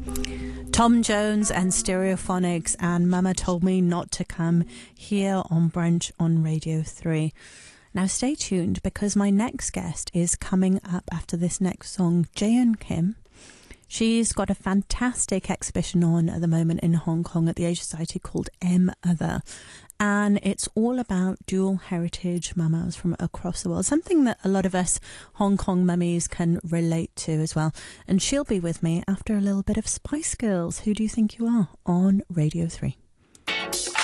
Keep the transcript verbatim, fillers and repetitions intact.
Tom Jones and Stereophonics and Mama Told Me Not to Come here on Brunch on Radio three. Now stay tuned because my next guest is coming up after this next song, Jaehyun Kim. She's got a fantastic exhibition on at the moment in Hong Kong at the Asia Society called M Other. And it's all about dual heritage mamas from across the world, something that a lot of us Hong Kong mummies can relate to as well. And she'll be with me after a little bit of Spice Girls. Who do you think you are? On Radio three.